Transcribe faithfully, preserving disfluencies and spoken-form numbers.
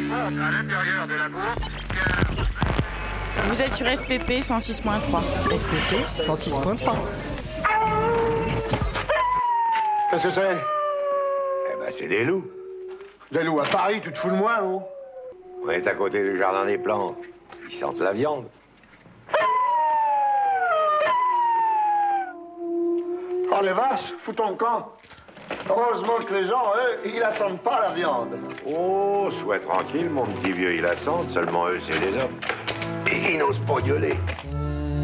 À l'intérieur de la bourse. Vous êtes sur F P P cent six point trois. F P P cent six point trois. Qu'est-ce que c'est? Eh ben, c'est des loups. Des loups à Paris, tu te fous de moi, non? On est à côté du jardin des plantes. Ils sentent la viande. Oh, les vaches, fous ton camp. Heureusement que les gens, eux, ils la sentent pas, la viande. Oh, sois tranquille, mon petit vieux, ils la sentent. Seulement eux, c'est les hommes. Et ils n'osent pas gueuler.